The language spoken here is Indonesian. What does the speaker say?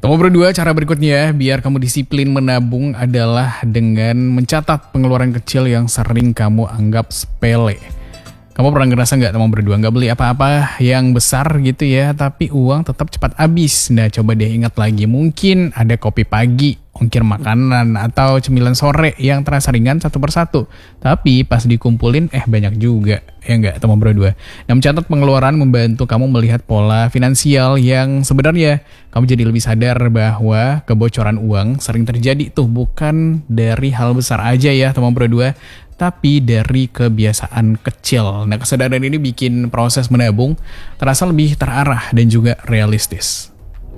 Nomor berdua, cara berikutnya biar kamu disiplin menabung adalah dengan mencatat pengeluaran kecil yang sering kamu anggap sepele. Kamu pernah ngerasa nggak teman berdua nggak beli apa-apa yang besar gitu ya, tapi uang tetap cepat habis. Nah coba deh ingat lagi, mungkin ada kopi pagi, ongkir makanan, atau cemilan sore yang terasa ringan satu persatu. Tapi pas dikumpulin banyak juga, ya nggak teman berdua. Nah mencatat pengeluaran membantu kamu melihat pola finansial yang sebenarnya kamu jadi lebih sadar bahwa kebocoran uang sering terjadi tuh bukan dari hal besar aja ya teman berdua, tapi dari kebiasaan kecil. Nah, kesadaran ini bikin proses menabung terasa lebih terarah dan juga realistis.